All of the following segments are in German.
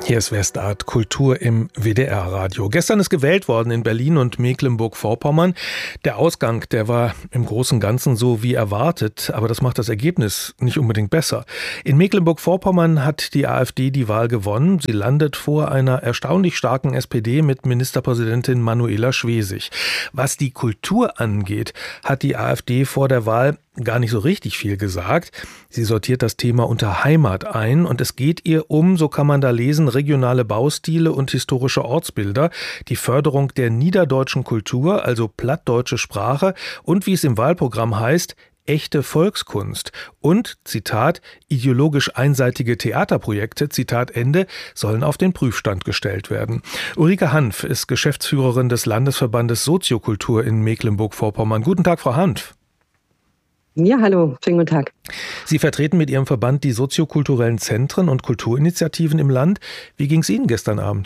Hier ist Westart Kultur im WDR-Radio. Gestern ist gewählt worden in Berlin und Mecklenburg-Vorpommern. Der Ausgang, der war im Großen und Ganzen so wie erwartet, aber das macht das Ergebnis nicht unbedingt besser. In Mecklenburg-Vorpommern hat die AfD die Wahl gewonnen. Sie landet vor einer erstaunlich starken SPD mit Ministerpräsidentin Manuela Schwesig. Was die Kultur angeht, hat die AfD vor der Wahl gar nicht so richtig viel gesagt. Sie sortiert das Thema unter Heimat ein und es geht ihr um, so kann man da lesen, regionale Baustile und historische Ortsbilder, die Förderung der niederdeutschen Kultur, also plattdeutsche Sprache und, wie es im Wahlprogramm heißt, echte Volkskunst und, Zitat, ideologisch einseitige Theaterprojekte, Zitat Ende, sollen auf den Prüfstand gestellt werden. Ulrike Hanf ist Geschäftsführerin des Landesverbandes Soziokultur in Mecklenburg-Vorpommern. Guten Tag, Frau Hanf. Ja, hallo, schönen guten Tag. Sie vertreten mit Ihrem Verband die soziokulturellen Zentren und Kulturinitiativen im Land. Wie ging es Ihnen gestern Abend?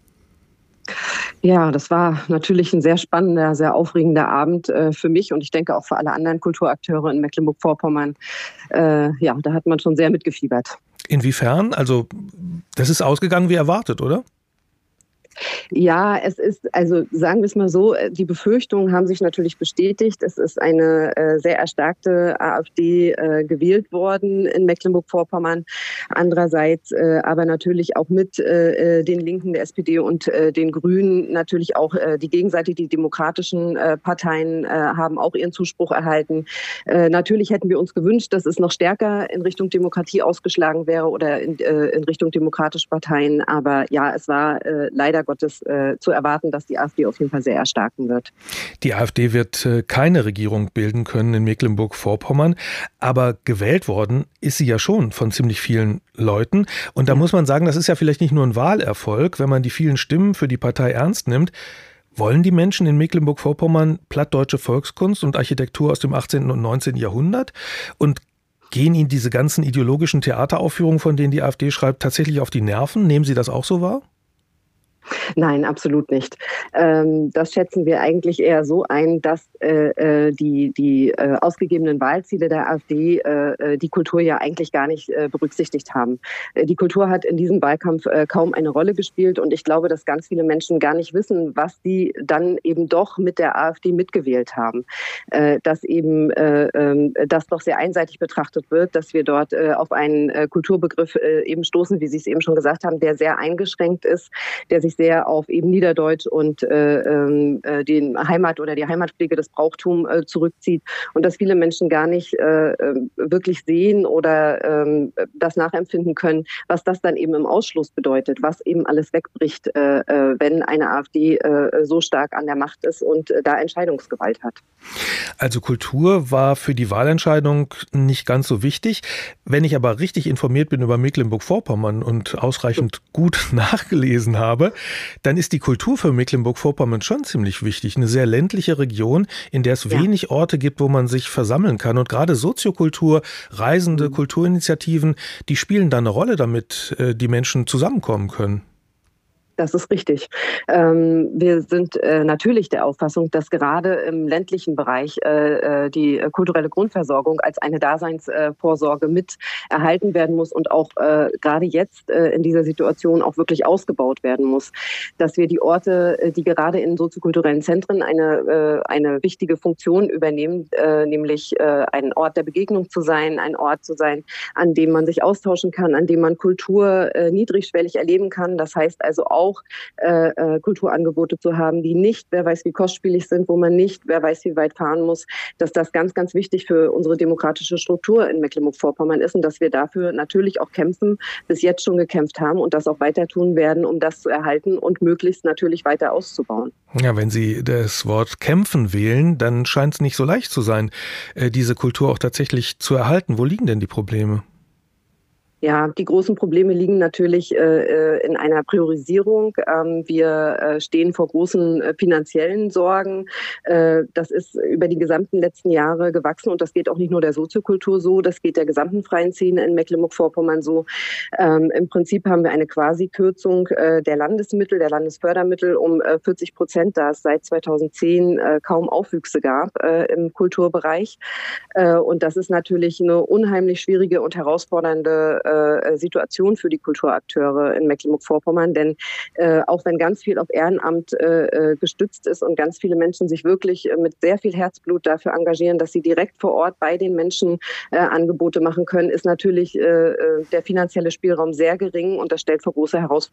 Ja, das war natürlich ein sehr spannender, sehr aufregender Abend für mich und ich denke auch für alle anderen Kulturakteure in Mecklenburg-Vorpommern. Da hat man schon sehr mitgefiebert. Inwiefern? Also, das ist ausgegangen wie erwartet, oder? Ja, es ist, also sagen wir es mal so, die Befürchtungen haben sich natürlich bestätigt. Es ist eine sehr erstarkte AfD gewählt worden in Mecklenburg-Vorpommern. Andererseits aber natürlich auch mit den Linken, der SPD und den Grünen natürlich auch die Gegenseite, die demokratischen Parteien haben auch ihren Zuspruch erhalten. Natürlich hätten wir uns gewünscht, dass es noch stärker in Richtung Demokratie ausgeschlagen wäre oder in Richtung demokratische Parteien. Aber ja, es war leider Gottes zu erwarten, dass die AfD auf jeden Fall sehr erstarken wird. Die AfD wird keine Regierung bilden können in Mecklenburg-Vorpommern, aber gewählt worden ist sie ja schon von ziemlich vielen Leuten. Und da muss man sagen, das ist ja vielleicht nicht nur ein Wahlerfolg, wenn man die vielen Stimmen für die Partei ernst nimmt. Wollen die Menschen in Mecklenburg-Vorpommern plattdeutsche Volkskunst und Architektur aus dem 18. und 19. Jahrhundert? Und gehen Ihnen diese ganzen ideologischen Theateraufführungen, von denen die AfD schreibt, tatsächlich auf die Nerven? Nehmen Sie das auch so wahr? Nein, absolut nicht. Das schätzen wir eigentlich eher so ein, dass die ausgegebenen Wahlziele der AfD die Kultur ja eigentlich gar nicht berücksichtigt haben. Die Kultur hat in diesem Wahlkampf kaum eine Rolle gespielt und ich glaube, dass ganz viele Menschen gar nicht wissen, was sie dann eben doch mit der AfD mitgewählt haben. Dass eben das doch sehr einseitig betrachtet wird, dass wir dort auf einen Kulturbegriff eben stoßen, wie Sie es eben schon gesagt haben, der sehr eingeschränkt ist, der sich sehr auf eben Niederdeutsch und den Heimat oder die Heimatpflege, das Brauchtum zurückzieht und dass viele Menschen gar nicht wirklich sehen oder das nachempfinden können, was das dann eben im Ausschluss bedeutet, was eben alles wegbricht, wenn eine AfD so stark an der Macht ist und da Entscheidungsgewalt hat. Also Kultur war für die Wahlentscheidung nicht ganz so wichtig. Wenn ich aber richtig informiert bin über Mecklenburg-Vorpommern und ausreichend gut nachgelesen habe, dann ist die Kultur für Mecklenburg-Vorpommern schon ziemlich wichtig. Eine sehr ländliche Region, in der es wenig Orte gibt, wo man sich versammeln kann. Und gerade Soziokultur, reisende Kulturinitiativen, die spielen da eine Rolle, damit die Menschen zusammenkommen können. Das ist richtig. Wir sind natürlich der Auffassung, dass gerade im ländlichen Bereich die kulturelle Grundversorgung als eine Daseinsvorsorge mit erhalten werden muss und auch gerade jetzt in dieser Situation auch wirklich ausgebaut werden muss. Dass wir die Orte, die gerade in soziokulturellen Zentren eine wichtige Funktion übernehmen, nämlich ein Ort der Begegnung zu sein, ein Ort zu sein, an dem man sich austauschen kann, an dem man Kultur niedrigschwellig erleben kann. Das heißt also auch Kulturangebote zu haben, die nicht, wer weiß wie kostspielig sind, wo man nicht, wer weiß wie weit fahren muss, dass das ganz, ganz wichtig für unsere demokratische Struktur in Mecklenburg-Vorpommern ist und dass wir dafür natürlich auch kämpfen, bis jetzt schon gekämpft haben und das auch weiter tun werden, um das zu erhalten und möglichst natürlich weiter auszubauen. Ja, wenn Sie das Wort kämpfen wählen, dann scheint es nicht so leicht zu sein, diese Kultur auch tatsächlich zu erhalten. Wo liegen denn die Probleme? Ja, die großen Probleme liegen natürlich in einer Priorisierung. Wir stehen vor großen finanziellen Sorgen. Das ist über die gesamten letzten Jahre gewachsen und das geht auch nicht nur der Soziokultur so, das geht der gesamten freien Szene in Mecklenburg-Vorpommern so. Im Prinzip haben wir eine Quasi-Kürzung der Landesmittel, der Landesfördermittel um 40%, da es seit 2010 kaum Aufwüchse gab im Kulturbereich. Und das ist natürlich eine unheimlich schwierige und herausfordernde Situation für die Kulturakteure in Mecklenburg-Vorpommern, denn auch wenn ganz viel auf Ehrenamt gestützt ist und ganz viele Menschen sich wirklich mit sehr viel Herzblut dafür engagieren, dass sie direkt vor Ort bei den Menschen Angebote machen können, ist natürlich der finanzielle Spielraum sehr gering und das stellt vor große Herausforderungen.